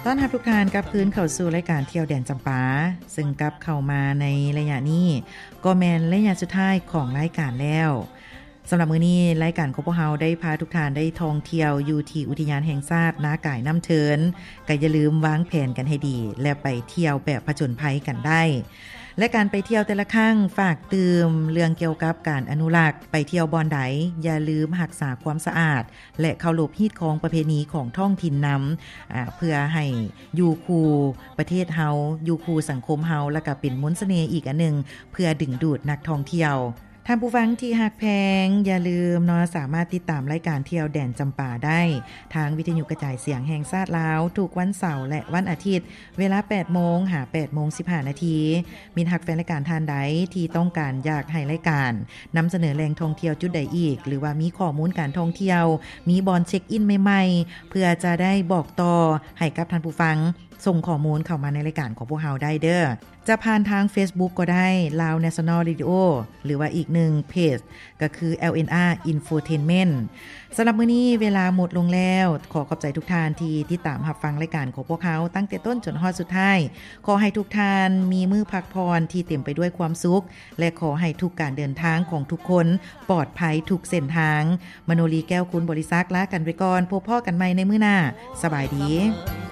ต้อนรับทุกท่านกับคืนเข้าสู่รายการเที่ยวแดนจำปาซึ่งกลับเข้ามาในระยะนี้ก็แม่นระยะสุดท้ายของรายการแล้วสำหรับมื้อนี้รายการของพวกเราได้พาทุกท่านได้ท่องเที่ยวอยู่ที่อุทยานแห่งชาตินาก่ายน้ำเทินก็อย่าลืมวางแผนกันให้ดีและไปเที่ยวแบบผจญภัยกันได้และการไปเที่ยวแต่ละครั้งฝากเติมเรื่องเกี่ยวกับการอนุรักษ์ไปเที่ยวบอนใดอย่าลืมรักษาความสะอาดและเคารพฮีตของประเพณีของท้องถิ่นนำเพื่อให้อยู่คู่ประเทศเฮาอยู่คู่สังคมเฮาและก็เป็นมนต์เสน่ห์อีกอันนึงเพื่อดึงดูดนักท่องเที่ยวท่านผู้ฟังที่ฮักแพงอย่าลืมเนาะสามารถติดตามรายการเที่ยวแดนจำปาได้ทางวิทยุกระจายเสียงแห่งชาติลาวทุกวันเสาร์และวันอาทิตย์เวลา 8:00 นหา 8:15 นมีฮักแฟนรายการท่านใดที่ต้องการอยากให้รายการนำเสนอแหล่งท่องเที่ยวจุดใดอีกหรือว่ามีข้อมูลการท่องเที่ยวมีบอนเช็คอินใหม่ๆเพื่อจะได้บอกต่อให้กับท่านผู้ฟังส่งข้อมูลเข้ามาในรายการของพวกเราได้เด้อจะผ่านทาง Facebook ก็ได้ Lao National Radio หรือว่าอีกหนึ่งเพจก็คือ LNR Infotainment สำหรับมื้อนี้เวลาหมดลงแล้วขอขอบใจทุกท่านที่ติดตามรับฟังรายการของพวกเขาตั้งแต่ต้นจนฮอดสุดท้ายขอให้ทุกท่านมีมื้อพักผ่อนที่เต็มไปด้วยความสุขและขอให้ทุกการเดินทางของทุกคนปลอดภัยทุกเส้นทางมโนลีแก้วคุณบริษัทลากันไปก่อนพบพ่อกันใหม่ในมื้อหน้าสบายดี